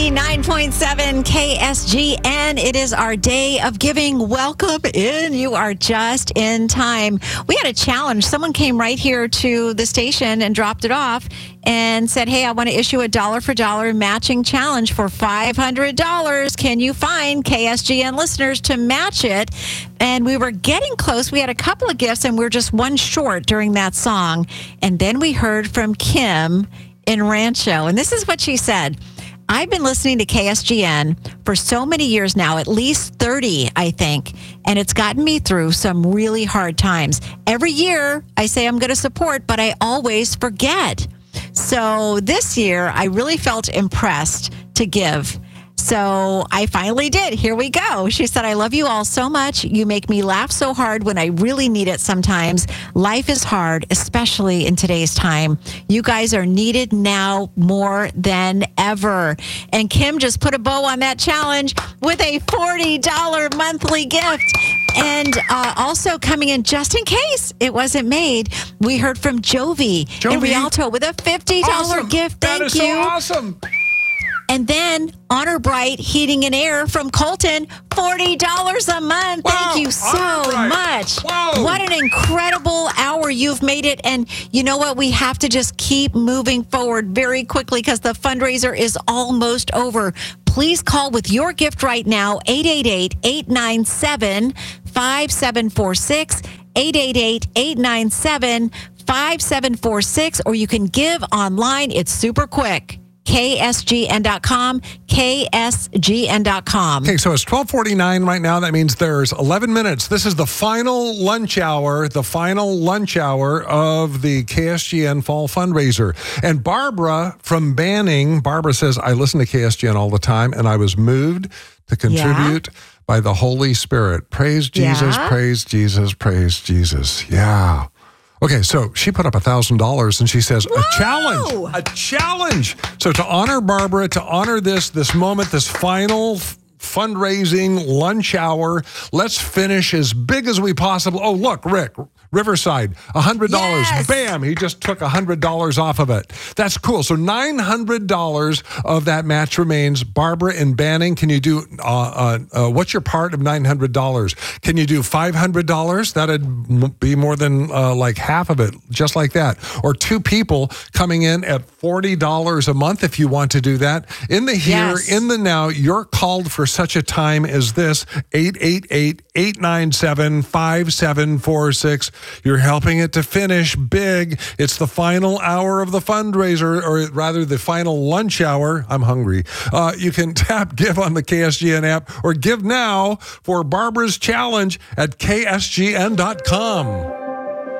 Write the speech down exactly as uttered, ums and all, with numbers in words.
ninety-nine point seven K S G N. It is our day of giving. Welcome in. You are just in time. We had a challenge. Someone came right here to the station and dropped it off and said, hey, I want to issue a dollar for dollar matching challenge for five hundred dollars. Can you find K S G N listeners to match it? And we were getting close. We had a couple of gifts and we were just one short during that song. And then we heard from Kim in Rancho. And this is what she said. I've been listening to K S G N for so many years now, at least thirty, I think, and it's gotten me through some really hard times. Every year, I say I'm going to support, but I always forget. So this year, I really felt impressed to give. So I finally did. Here we go. She said, I love you all so much. You make me laugh so hard when I really need it sometimes. Life is hard, especially in today's time. You guys are needed now more than ever. And Kim just put a bow on that challenge with a forty dollars monthly gift. And uh, also coming in, just in case it wasn't made, we heard from Jovi, Jovi. in Rialto with a fifty dollars Awesome. gift. Thank that is you. So awesome. And then Honor Bright Heating and Air from Colton, forty dollars a month. Wow. Thank you so Honor Bright. much. Whoa. What an incredible hour you've made it. And you know what? We have to just keep moving forward very quickly because the fundraiser is almost over. Please call with your gift right now, eight eight eight, eight nine seven, five seven four six, eight eight eight, eight nine seven, five seven four six, or you can give online. It's super quick. K S G N dot com, K S G N dot com. Okay, so it's twelve forty-nine right now. That means there's eleven minutes. This is the final lunch hour, the final lunch hour of the K S G N Fall Fundraiser. And Barbara from Banning, Barbara says, I listen to K S G N all the time, and I was moved to contribute yeah. by the Holy Spirit. Praise Jesus, yeah. praise Jesus, praise Jesus. Yeah. Okay, so she put up one thousand dollars and she says, Whoa! a challenge, a challenge. So to honor Barbara, to honor this, this moment, this final f- fundraising lunch hour, let's finish as big as we possibly. Oh, look, Rick, Riverside, one hundred dollars. Yes! Bam, he just took one hundred dollars off of it. That's cool. So nine hundred dollars of that match remains. Barbara in Banning, can you do, uh, uh, uh, what's your part of nine hundred dollars? Can you do five hundred dollars? That'd be more than uh, like half of it, just like that. Or two people coming in at forty dollars a month if you want to do that. In the here, yes. in the now, you're called for such a time as this, eight eight eight, eight nine seven, five seven four six. You're helping it to finish big. It's the final hour of the fundraiser, or rather the final lunch hour. I'm hungry. Uh, you can tap Give on the K S G N app or give now for Barbara's challenge at K S G N dot com.